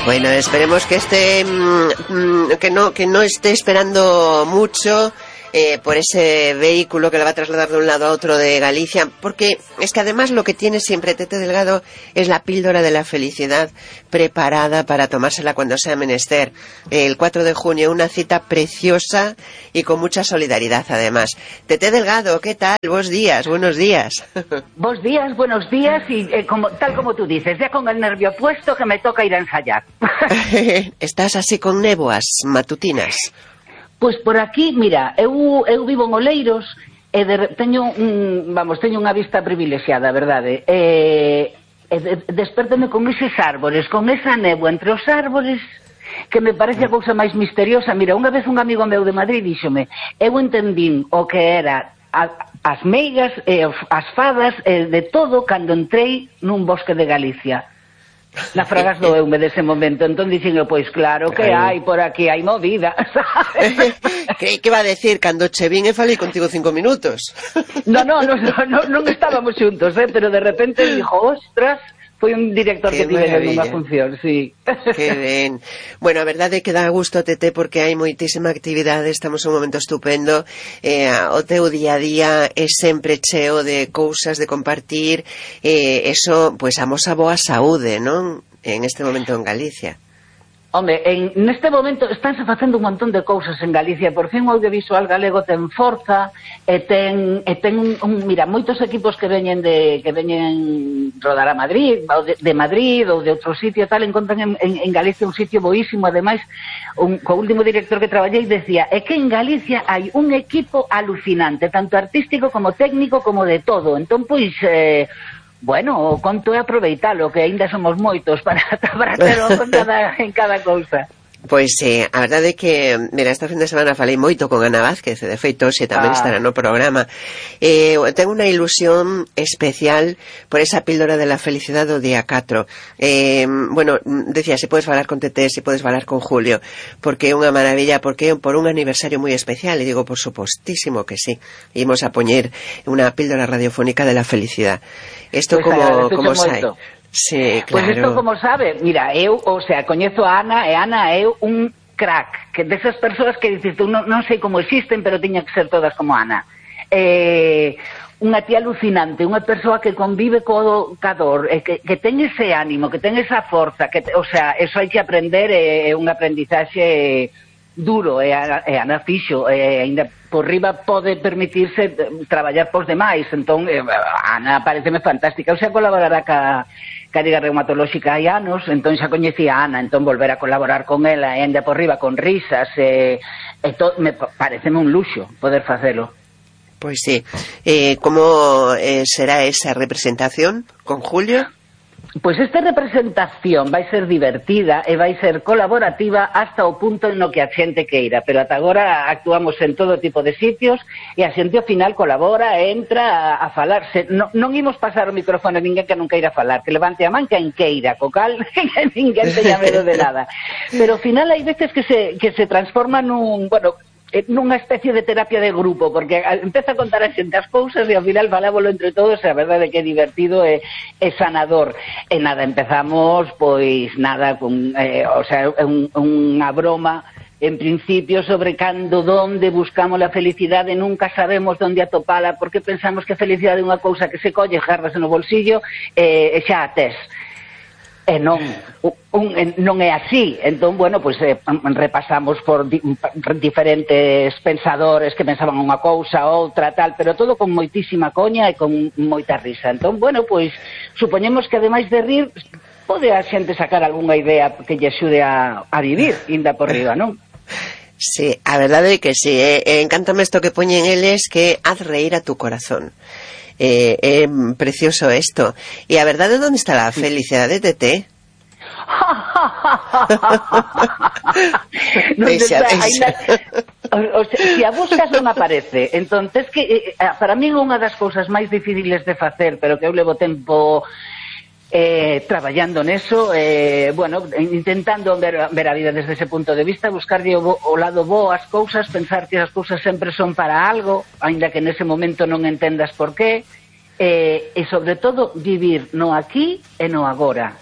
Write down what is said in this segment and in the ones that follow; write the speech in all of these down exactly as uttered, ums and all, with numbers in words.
Bueno, esperemos que esté mmm, que no que no esté esperando mucho eh, por ese vehículo que le va a trasladar de un lado a otro de Galicia, porque es que además lo que tiene siempre Tete Delgado es la píldora de la felicidad preparada para tomársela cuando sea menester. El cuatro de junio, una cita preciosa y con mucha solidaridad además. Tete Delgado, ¿qué tal? Buenos días, buenos días. Buenos días, buenos días y eh, como, tal como tú dices, ya con el nervio puesto que me toca ir a ensayar. ¿Estás así con néboas matutinas? Pues por aquí, mira, eu, eu vivo en Oleiros e de, teño un, vamos, teño unha vista privilexiada, verdade? E, e de, despertame con eses árbores, con esa néboa entre os árbores, que me parece a cousa máis misteriosa. Mira, unha vez un amigo meu de Madrid díxome, eu entendín o que era a, as meigas e as fadas e de todo cando entrei nun bosque de Galicia. Na Fragas doeume dese momento, entón dixen eu, pois claro que hai por aquí, hai movida, sabes? Que, que va a decir, cando che vin e falei contigo cinco minutos? No, no, no, no, non estábamos xuntos, eh, pero de repente dixo, ostras, foi un director que, que tive nunha función, sí. Que ben. Bueno, a verdade é que dá gusto, Tete, porque hai moitísima actividade, estamos en un momento estupendo, eh, o teu día a día é sempre cheo de cousas de compartir, eh, eso, pois, amosa boa saúde, non? En este momento en Galicia. Home, en, neste momento estánse facendo un montón de cousas en Galicia, por fin o audiovisual galego ten forza e ten, e ten un, un, mira, moitos equipos que veñen de que veñen rodar a Madrid, ou de, de Madrid ou de outro sitio tal, encontran en, en, en Galicia un sitio boísimo, ademais un, co último director que traballei decía, é que en Galicia hai un equipo alucinante, tanto artístico como técnico como de todo, entón pois eh, bueno, o conto é aproveitalo, que aínda somos moitos para, para ter en cada, en cada cousa. Pois eh, a verdade é que, mira, esta fin de semana falei moito con Ana Vázquez, de feito, xe tamén ah. estará no programa. Eh, tengo unha ilusión especial por esa píldora de la felicidade do día catro. Eh, bueno, decía, se podes falar con Tete, se podes falar con Julio, porque é unha maravilla, porque é por un aniversario moi especial, e digo, por supostísimo que sí. Imos a poñer unha píldora radiofónica de la felicidade. Isto pues como, como sai. Sí, claro. Pois isto como sabe, mira, eu, o sea, coñezo a Ana, e Ana é un crack, que desas persoas que dices tú, non, non sei como existen, pero tiña que ser todas como Ana. Eh, unha tía alucinante, unha persoa que convive co cador, eh, que, que ten ese ánimo, que ten esa forza, que, o sea, eso hai que aprender, é eh, un aprendizaxe duro, e eh, eh, Ana fixo, e eh, ainda por riba pode permitirse traballar pos demais, entón eh, Ana pareceme fantástica, o sea, colaborará ca ca Liga Reumatolóxica hai anos, entón xa coñecía a Ana, entón volver a colaborar con ela, e ainda por riba con risas, e, e to, me pareceme un luxo poder facelo. Pois sí. Eh, como eh, será esa representación con Julio? Pois esta representación vai ser divertida e vai ser colaborativa hasta o punto no que a xente queira, pero ata agora actuamos en todo tipo de sitios e a xente ao final colabora, entra a, a falar. Se, no, non imos pasar o micrófono a ninguén que non queira falar, que levante a man quen queira, co cal que ninguén teña medo de nada. Pero ao final hai veces que se, que se transforma nun, bueno, nunha especie de terapia de grupo, porque empeza a contar a xente as cousas e ao final falábolo entre todos, e a verdade é que é divertido e, e sanador. E nada, empezamos, pois nada, con, eh, o sea, un, unha broma en principio sobre cando, donde buscamos a felicidade, nunca sabemos donde atopala, porque pensamos que a felicidade é unha cousa que se colle, jardas no bolsillo e, e xa a tes. E non, un, non é así. Entón, bueno, pois pues, eh, repasamos por di, diferentes pensadores que pensaban unha cousa, outra, tal, pero todo con moitísima coña e con moita risa. Entón, bueno, pois pues, supoñemos que ademais de rir, pode a xente sacar algunha idea que lle axude a, a vivir, inda por riba, non? Sí, a verdade é que sí, eh, eh, encántame isto que poñen eles, que haz reír a tu corazón. É eh, eh, precioso isto. E a verdade, onde está a felicidade, Tete? Non está, ainda, o, o sea, se a buscas non aparece. Entonces, que eh, para mí unha das cousas máis difíciles de facer, pero que eu levo tempo eh, traballando neso, eh, bueno, intentando ver, ver a vida desde ese punto de vista, buscar o, o lado bo as cousas, pensar que as cousas sempre son para algo, aínda que nese momento non entendas por qué, eh, e sobre todo vivir no aquí e no agora.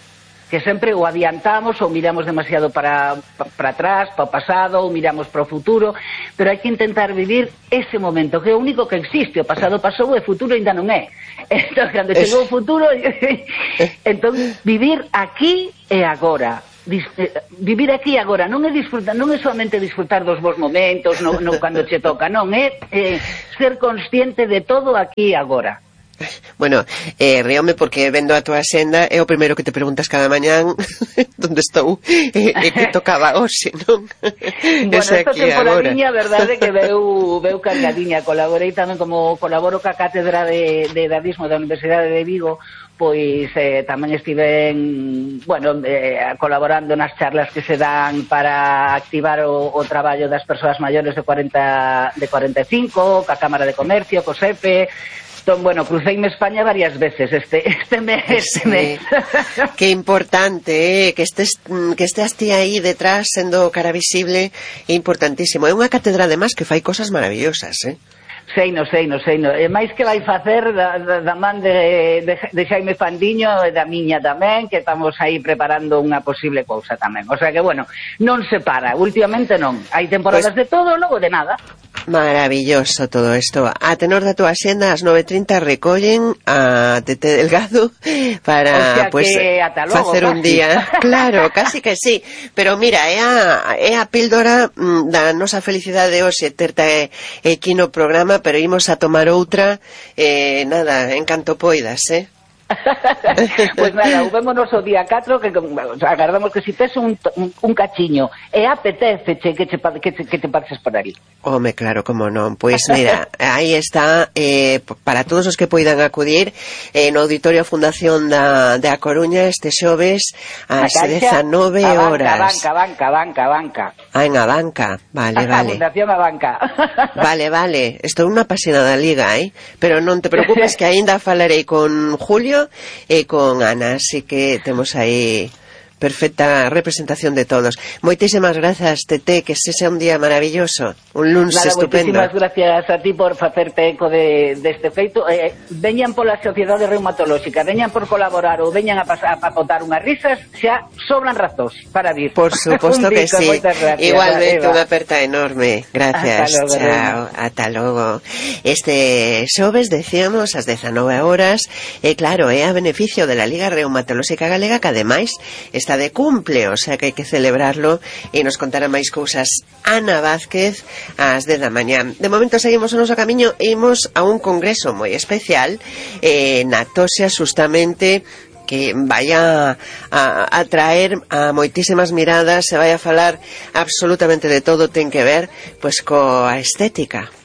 que sempre o adiantamos ou miramos demasiado para, para atrás, para o pasado, ou miramos para o futuro, pero hai que intentar vivir ese momento, que é o único que existe. O pasado pasou e o futuro ainda non é. Entón, cando chegou o futuro, entón, vivir aquí e agora. Dis, eh, vivir aquí agora non é disfrutar, non é solamente disfrutar dos bons momentos, non, non cando che toca, non é eh, ser consciente de todo aquí e agora. Bueno, eh, ríome porque vendo a tua senda é o primeiro que te preguntas cada mañán onde estou e eh, que tocaba hoxe, non? Bueno, esta temporadiña, verdade, que veu, veu cargadiña. Colaborei tamén, como colaboro ca Cátedra de, de Dadismo da Universidade de Vigo, pois eh, tamén estive en, bueno, eh, colaborando nas charlas que se dan para activar o, o traballo das persoas maiores de cuarenta, de cuarenta e cinco, ca Cámara de Comercio, co S E P E. Entón, bueno, cruceime España varias veces este este mes. Este mes. Sí. Qué importante, eh, que estés que estés ti aí detrás sendo cara visible, é importantísimo. É unha catedral además que fai cosas maravillosas, eh? Sei, no sei, no sei, no. E máis que vai facer da, da, da man de, de, de Xaime Fandiño e da miña tamén, que estamos aí preparando unha posible cousa tamén. O sea que, bueno, non se para, últimamente non. Hai temporadas pues... de todo, logo de nada. Maravilloso todo isto. A tenor da túa xenda, ás nove e trinta recollen a Tete Delgado para, o sea, pues, logo, facer casi. Un día. Claro, casi que sí. Pero mira, é a, é a píldora da nosa felicidade hoxe terta aquí no programa, pero imos a tomar outra, eh, nada, en canto poidas, eh? Pois nada, vémonos o día catro, que o sea, agardamos que si tes un, un, un cachiño e apetece che, que, che, que, che, que te pases por ali. Home, claro, como non. Pois mira, aí está, eh, para todos os que poidan acudir, eh, no Auditorio Fundación da, da Coruña este xoves ás dezanove horas. Banca, banca, banca, banca. Ah, en a banca, vale, vale. Fundación a banca. Vale, vale, estou unha apasionada liga, eh? Pero non te preocupes que aínda falarei con Julio e con Ana, así que temos aí perfecta representación de todos. Moitísimas grazas, Tete, que se sea un día maravilloso, un lunes Nada, estupendo. Moitísimas gracias a ti por facerte eco de, deste de feito. Eh, veñan pola Sociedade Reumatolóxica, veñan por colaborar ou veñan a, pasar, a botar unhas risas, xa sobran razóns para vir. Por suposto que sí. Igualmente, unha aperta enorme. Gracias. Hasta logo, chao. Ata logo. Este xoves, decíamos, ás dezanove horas, e eh, claro, é a beneficio de la Liga Reumatolóxica Galega, que ademais está de cumple, o sea que hai que celebrarlo, e nos contará máis cousas Ana Vázquez ás dez da mañá. De momento seguimos o noso camiño e imos a un congreso moi especial eh, na Toxa, justamente, que vai a, a, a traer a moitísimas miradas, se vai a falar absolutamente de todo, ten que ver pois coa estética.